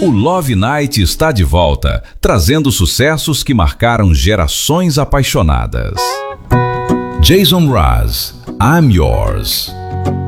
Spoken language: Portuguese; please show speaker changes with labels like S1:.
S1: O Love Night está de volta, trazendo sucessos que marcaram gerações apaixonadas. Jason Mraz, I'm Yours.